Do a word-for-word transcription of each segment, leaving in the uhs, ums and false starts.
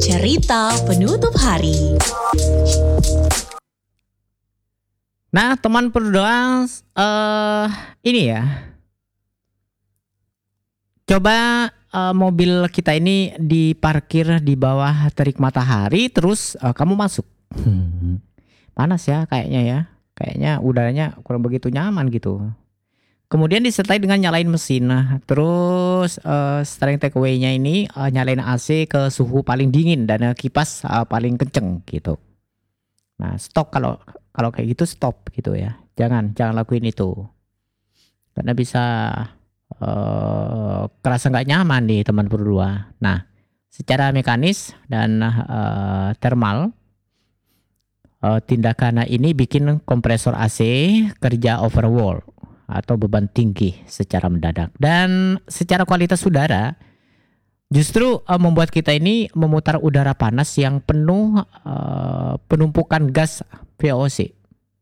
Cerita penutup hari. Nah, teman berdoa, eh ini ya. Coba eh, mobil kita ini diparkir di bawah terik matahari, terus eh, kamu masuk. Hmm, panas ya kayaknya ya. Kayaknya udaranya kurang begitu nyaman gitu. Kemudian disertai dengan nyalain mesin. Nah, terus eh, setelah take away-nya ini eh, nyalain A C ke suhu paling dingin dan eh, kipas eh, paling kenceng gitu. Nah, stop kalau kalau kayak gitu stop gitu ya. Jangan jangan lakuin itu. Karena bisa eh kerasa nggak nyaman nih teman berdua. Nah, secara mekanis dan eh, thermal eh, tindakan ini bikin kompresor A C kerja overwall atau beban tinggi secara mendadak, dan secara kualitas udara justru eh, membuat kita ini memutar udara panas yang penuh eh, penumpukan gas V O C,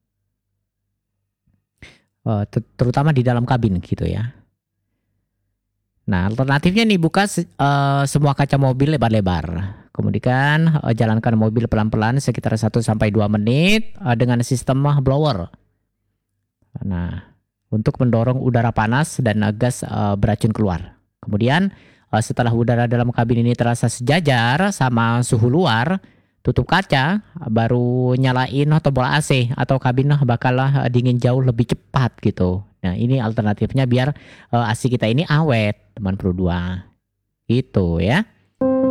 eh, ter- terutama di dalam kabin gitu ya. Nah, alternatifnya nih buka se- eh, semua kaca mobil lebar-lebar. Kemudian eh, jalankan mobil pelan-pelan sekitar satu sampai dua menit eh, dengan sistem blower. Nah, untuk mendorong udara panas dan eh, gas eh, beracun keluar. Kemudian eh, setelah udara dalam kabin ini terasa sejajar sama suhu luar, tutup kaca, baru nyalain tombol A C atau kabin bakal eh, dingin jauh lebih cepat gitu. Nah, ini alternatifnya biar eh, A C kita ini awet, teman Pro dua. Gitu ya.